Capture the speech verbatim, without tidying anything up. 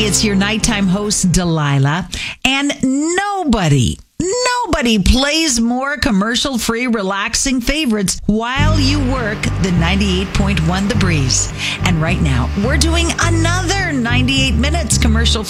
it's your nighttime host, Delilah. And nobody, nobody plays more commercial-free, relaxing favorites while you work than ninety-eight point one The Breeze. And right now, we're doing another ninety-eight minutes commercial-free.